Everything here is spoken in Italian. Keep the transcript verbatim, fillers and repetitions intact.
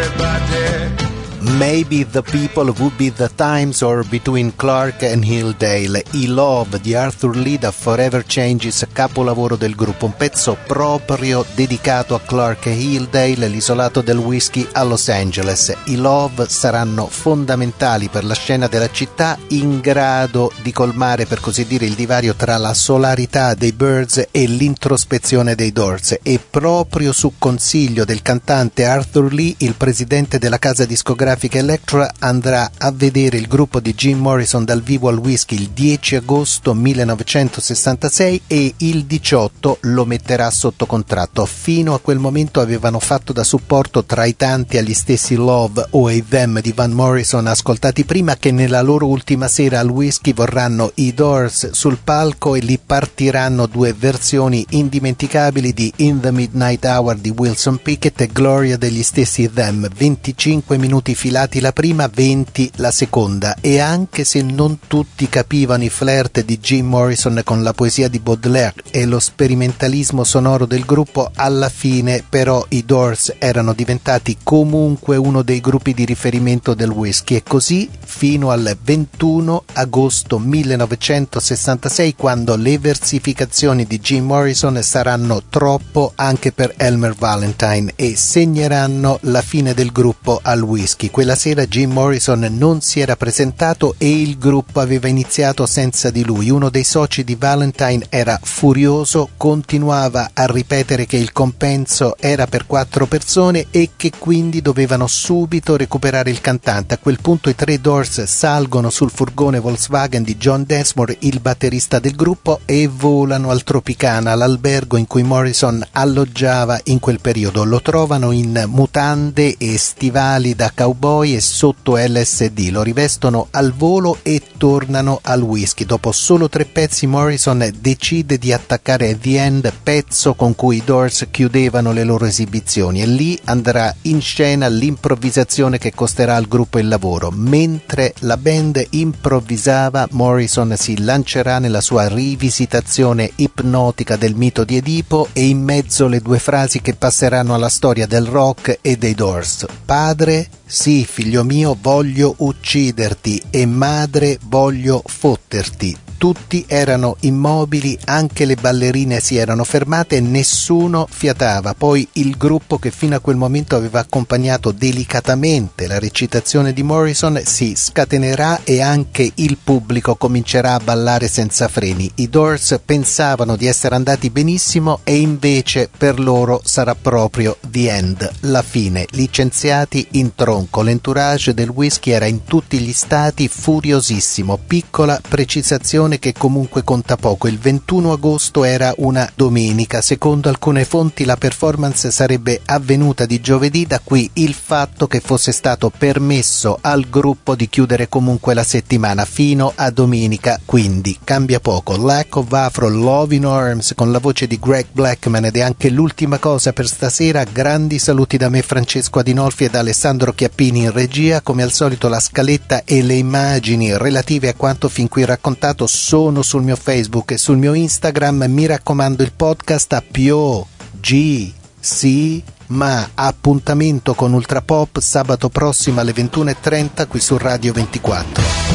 everybody. Maybe the People Would Be the Times or Between Clark and Hildale. I Love di Arthur Lee da Forever Changes, capolavoro del gruppo, un pezzo proprio dedicato a Clark e Hildale, l'isolato del whisky a Los Angeles. I Love saranno fondamentali per la scena della città, in grado di colmare, per così dire, il divario tra la solarità dei Byrds e l'introspezione dei Doors. E proprio su consiglio del cantante Arthur Lee, il presidente della casa discografica Elektra andrà a vedere il gruppo di Jim Morrison dal vivo al Whisky il dieci agosto millenovecentosessantasei e il diciotto lo metterà sotto contratto. Fino a quel momento avevano fatto da supporto tra i tanti agli stessi Love o ai Them di Van Morrison ascoltati prima, che nella loro ultima sera al Whisky vorranno i Doors sul palco e lì partiranno due versioni indimenticabili di In the Midnight Hour di Wilson Pickett e Gloria degli stessi Them, venticinque minuti filati la prima, venti la seconda. E anche se non tutti capivano i flirt di Jim Morrison con la poesia di Baudelaire e lo sperimentalismo sonoro del gruppo, alla fine però i Doors erano diventati comunque uno dei gruppi di riferimento del whisky, e così fino al ventuno agosto millenovecentosessantasei, quando le versificazioni di Jim Morrison saranno troppo anche per Elmer Valentine e segneranno la fine del gruppo al Whisky. Quella sera Jim Morrison non si era presentato e il gruppo aveva iniziato senza di lui. Uno dei soci di Valentine era furioso, continuava a ripetere che il compenso era per quattro persone e che quindi dovevano subito recuperare il cantante. A quel punto i tre Doors salgono sul furgone Volkswagen di John Densmore, il batterista del gruppo, e volano al Tropicana, l'albergo in cui Morrison alloggiava in quel periodo. Lo trovano in mutande e stivali da cowboy e sotto L S D, lo rivestono al volo e tornano al Whisky. Dopo solo tre pezzi Morrison decide di attaccare The End, pezzo con cui i Doors chiudevano le loro esibizioni, e lì andrà in scena l'improvvisazione che costerà al gruppo il lavoro. Mentre la band improvvisava, Morrison si lancerà nella sua rivisitazione ipnotica del mito di Edipo, e in mezzo le due frasi che passeranno alla storia del rock e dei Doors: padre, sì, figlio mio, voglio ucciderti, e madre, voglio fotterti. Tutti erano immobili, anche le ballerine si erano fermate e nessuno fiatava. Poi il gruppo, che fino a quel momento aveva accompagnato delicatamente la recitazione di Morrison, si scatenerà e anche il pubblico comincerà a ballare senza freni. I Doors pensavano di essere andati benissimo e invece per loro sarà proprio the end, la fine. Licenziati in tronco, l'entourage del Whisky era in tutti gli stati furiosissimo. Piccola precisazione che comunque conta poco: il ventuno agosto era una domenica. Secondo alcune fonti la performance sarebbe avvenuta di giovedì, da qui il fatto che fosse stato permesso al gruppo di chiudere comunque la settimana fino a domenica, quindi cambia poco. Lack of Afro, Love in Arms con la voce di Greg Blackman, ed è anche l'ultima cosa per stasera. Grandi saluti da me, Francesco Adinolfi, e da Alessandro Chiappini in regia. Come al solito la scaletta e le immagini relative a quanto fin qui raccontato sono sul mio Facebook e sul mio Instagram. Mi raccomando, il podcast a Pio G sì ma. Appuntamento con Ultrapop sabato prossimo alle ventuno e trenta qui su Radio ventiquattro.